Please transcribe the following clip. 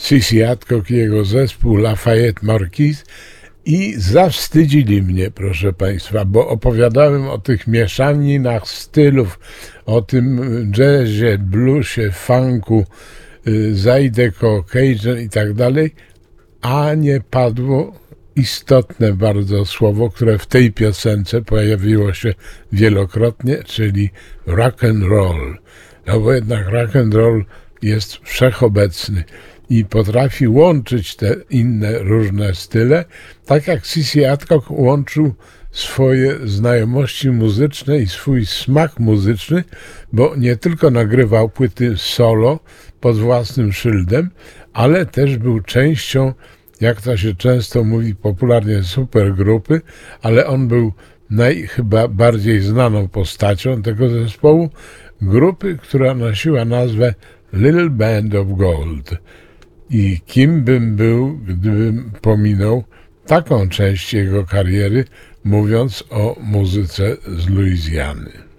Cissy Adcock i jego zespół Lafayette Marquis i zawstydzili mnie, proszę Państwa, bo opowiadałem o tych mieszaninach stylów, o tym jazzie, bluesie, funku, zydeco, cajun i tak dalej, a nie padło istotne bardzo słowo, które w tej piosence pojawiło się wielokrotnie, czyli rock and roll. No bo jednak rock and roll jest wszechobecny i potrafi łączyć te inne różne style, tak jak Cissy Adcock łączył swoje znajomości muzyczne i swój smak muzyczny, bo nie tylko nagrywał płyty solo pod własnym szyldem, ale też był częścią, jak to się często mówi popularnie, supergrupy, ale on był chyba bardziej znaną postacią tego zespołu, grupy, która nosiła nazwę Little Band of Gold. I kim bym był, gdybym pominął taką część jego kariery, mówiąc o muzyce z Luizjany.